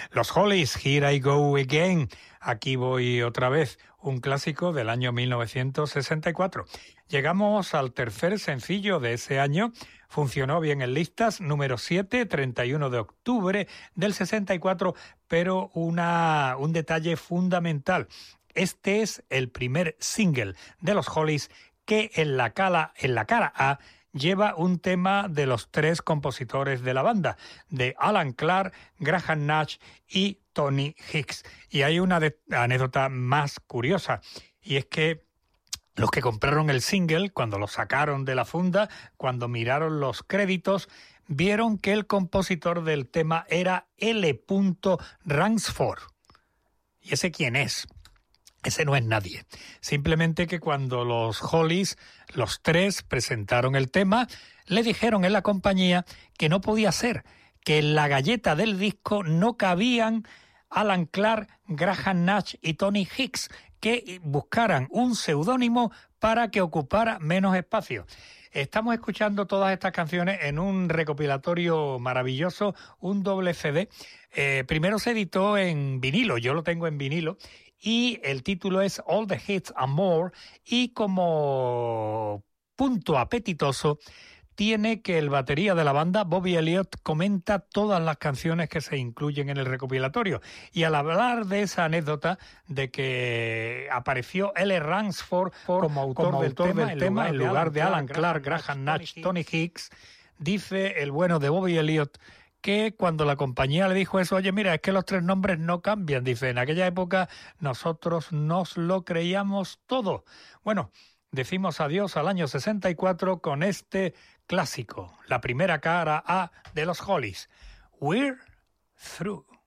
Los Hollies, Here I Go Again. Aquí voy otra vez, un clásico del año 1964. Llegamos al tercer sencillo de ese año. Funcionó bien en listas, número 7, 31 de octubre del 64, pero un detalle fundamental. Este es el primer single de los Hollies que en la cara A lleva un tema de los tres compositores de la banda, de Alan Clark, Graham Nash y Tony Hicks. Y hay una anécdota más curiosa, y es que los que compraron el single, cuando lo sacaron de la funda, cuando miraron los créditos, vieron que el compositor del tema era L. Ransford. ¿Y ese quién es? Ese no es nadie. Simplemente que cuando los Hollies, los tres, presentaron el tema, le dijeron en la compañía que no podía ser, que en la galleta del disco no cabían Alan Clark, Graham Nash y Tony Hicks, que buscaran un seudónimo para que ocupara menos espacio. Estamos escuchando todas estas canciones en un recopilatorio maravilloso, un doble CD. Primero se editó en vinilo, yo lo tengo en vinilo, y el título es All the Hits and More, y como punto apetitoso tiene que el batería de la banda, Bobby Elliott, comenta todas las canciones que se incluyen en el recopilatorio. Y al hablar de esa anécdota de que apareció L. Ransford como autor del tema en lugar de Alan Clark, Graham Nash, Tony Hicks, dice el bueno de Bobby Elliott que cuando la compañía le dijo eso, oye, mira, es que los tres nombres no cambian. Dice, en aquella época nosotros nos lo creíamos todo. Bueno, decimos adiós al año 64 con este clásico, la primera cara A de los Hollies, We're Through.